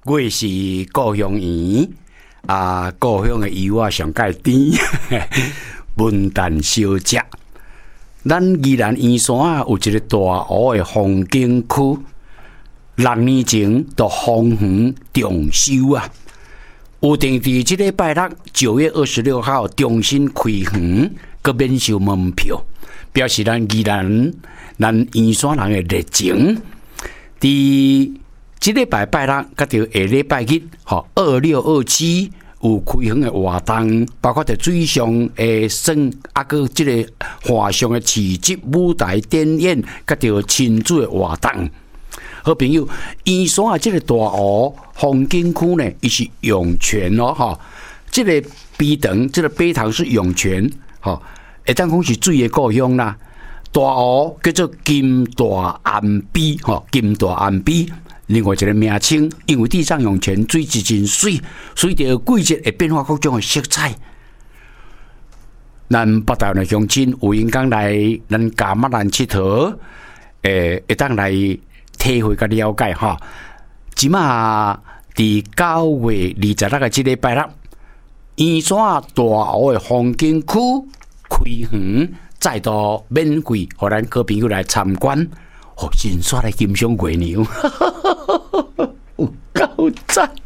我是故乡圆啊，故乡的油啊上介甜，文旦小食。咱宜兰圆山啊有一个大湖的风景区，6年前就封园重修啊，有定伫这礼拜六9月26号重新开园，佮免收门票，表示咱宜兰咱圆山人的热情。伫这礼拜六，甲着下礼拜日，26、27有开园的活动，包括着水上的耍，啊个这个华上的市集、舞台展演，甲着亲子的活动。好朋友，圆山啊，这个大湖风景区呢，伊是涌泉哦，哈，这个陂塘，这个陂塘是涌泉，哈，会当讲是水的故乡啦。大湖叫做金大安陂，哈，金大安陂。另外一个名称，因为地上涌泉水质真水，所以着季节会变化各种的色彩。咱北投的乡亲有应当来咱嘉马兰佚佗，会当来体会甲了解哈。即马伫9月26日这礼拜六，圆山大湖的风景区开园，再度免费，互咱好朋友来参观。真煞来欣赏月娘，有够赞！